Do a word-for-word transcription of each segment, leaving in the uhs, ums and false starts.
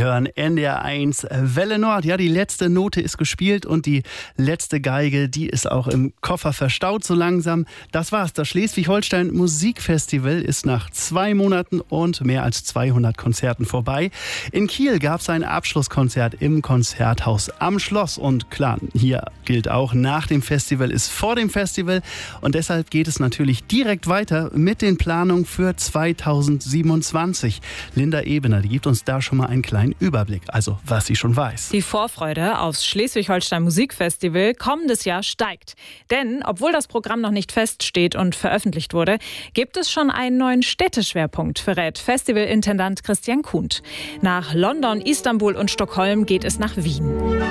hören N D R eins Welle Nord. Ja, die letzte Note ist gespielt und die letzte Geige, die ist auch im Koffer verstaut so langsam. Das war's. Das Schleswig-Holstein Musikfestival ist nach zwei Monaten und mehr als zweihundert Konzerten vorbei. In Kiel gab es ein Abschlusskonzert im Konzerthaus am Schloss. Und klar, hier gilt auch, nach dem Festival ist vor dem Festival. Und deshalb geht es natürlich direkt weiter mit den Planungen für zweitausendsiebenundzwanzig. Linda Ebener, die gibt uns da schon mal einen kleinen Überblick, also was sie schon weiß. Die Vorfreude aufs Schleswig-Holstein Musikfestival kommendes Jahr steigt. Denn, obwohl das Programm noch nicht feststeht und veröffentlicht wurde, gibt es schon einen neuen Städteschwerpunkt, verrät Festivalintendant Christian Kuhnt. Nach London, Istanbul und Stockholm geht es nach Wien.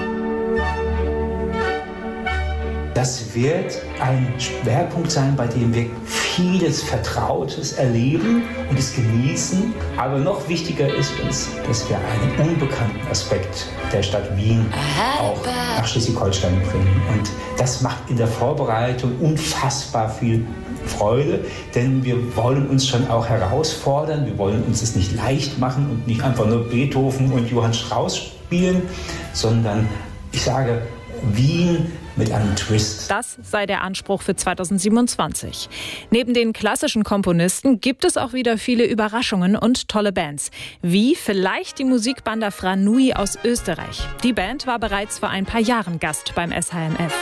Das wird ein Schwerpunkt sein, bei dem wir vieles Vertrautes erleben und es genießen. Aber noch wichtiger ist uns, dass wir einen unbekannten Aspekt der Stadt Wien auch nach Schleswig-Holstein bringen. Und das macht in der Vorbereitung unfassbar viel Freude, denn wir wollen uns schon auch herausfordern. Wir wollen uns es nicht leicht machen und nicht einfach nur Beethoven und Johann Strauss spielen, sondern ich sage, Wien mit einem Twist. Das sei der Anspruch für zweitausendsiebenundzwanzig. Neben den klassischen Komponisten gibt es auch wieder viele Überraschungen und tolle Bands. Wie vielleicht die Musikbanda Franui aus Österreich. Die Band war bereits vor ein paar Jahren Gast beim S H M F.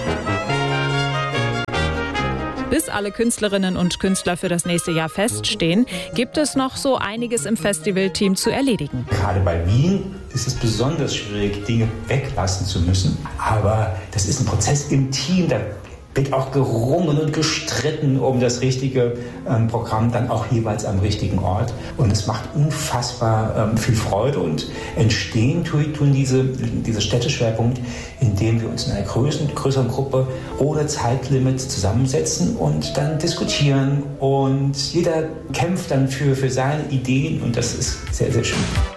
Bis alle Künstlerinnen und Künstler für das nächste Jahr feststehen, gibt es noch so einiges im Festivalteam zu erledigen. Gerade bei Wien ist es besonders schwierig, Dinge weglassen zu müssen. Aber das ist ein Prozess im Team, da wird auch gerungen und gestritten um das richtige ähm, Programm, dann auch jeweils am richtigen Ort. Und es macht unfassbar ähm, viel Freude und entstehen tun diese, diese Städteschwerpunkt, indem wir uns in einer größeren, größeren Gruppe ohne Zeitlimit zusammensetzen und dann diskutieren. Und jeder kämpft dann für, für seine Ideen und das ist sehr, sehr schön.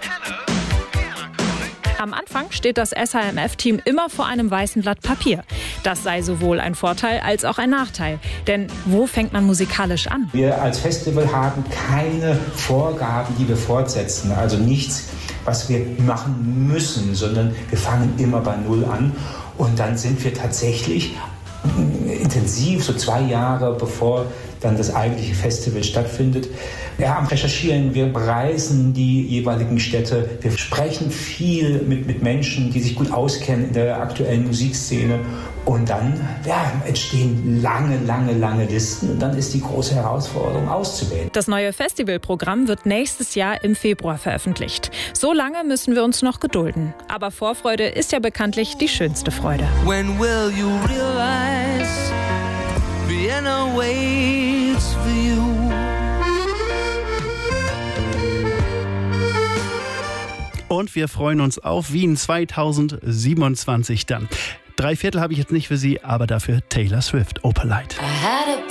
Am Anfang steht das S H M F-Team immer vor einem weißen Blatt Papier. Das sei sowohl ein Vorteil als auch ein Nachteil. Denn wo fängt man musikalisch an? Wir als Festival haben keine Vorgaben, die wir fortsetzen. Also nichts, was wir machen müssen, sondern wir fangen immer bei Null an. Und dann sind wir tatsächlich intensiv, so zwei Jahre bevor dann das eigentliche Festival stattfindet, ja, am Recherchieren. Wir bereisen die jeweiligen Städte. Wir sprechen viel mit, mit Menschen, die sich gut auskennen in der aktuellen Musikszene. Und dann ja, entstehen lange, lange, lange Listen. Und dann ist die große Herausforderung auszuwählen. Das neue Festivalprogramm wird nächstes Jahr im Februar veröffentlicht. So lange müssen wir uns noch gedulden. Aber Vorfreude ist ja bekanntlich die schönste Freude. When will you realize Vienna waits for you? Und wir freuen uns auf Wien zweitausendsiebenundzwanzig dann. Drei Viertel habe ich jetzt nicht für Sie, aber dafür Taylor Swift, Opalite.